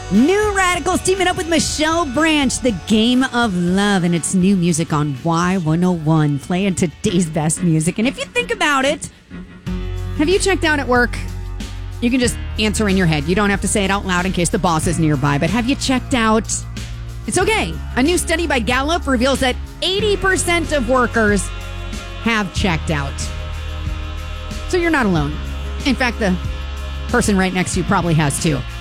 New Radicals teaming up with Michelle Branch, The Game of Love, and it's new music on Y101, playing today's best music. And if you think about it, have you checked out at work? You can just answer in your head. You don't have to say it out loud in case the boss is nearby, but have you checked out? It's okay. A new study by Gallup reveals that 80% of workers have checked out. So you're not alone. In fact, the person right next to you probably has too.